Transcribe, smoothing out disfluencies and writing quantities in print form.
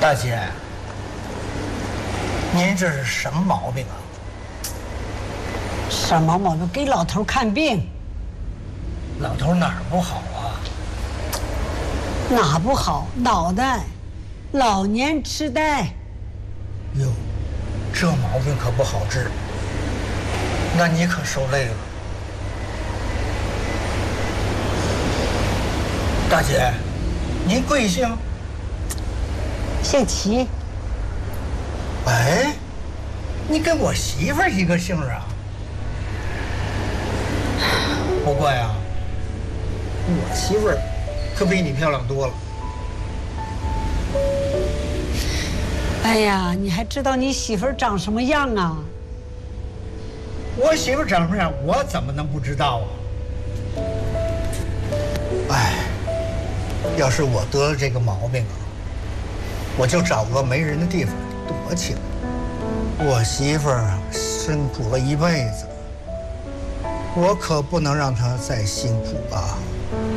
大姐，您这是什么毛病啊？ 什么毛病？给老头看病。 老头哪儿不好啊？ 哪不好？脑袋，老年痴呆。 哟，这毛病可不好治。那你可受累了。大姐，您贵姓？ 姓齐。 哎，你跟我媳妇儿一个姓啊？不怪啊，我媳妇儿可比你漂亮多了。 哎呀，你还知道你媳妇儿长什么样啊？ 我媳妇儿长什么样，我怎么能不知道啊？哎，要是我得了这个毛病啊，我就找个没人的地方躲起来。我媳妇儿辛苦了一辈子，我可不能让她再辛苦啊。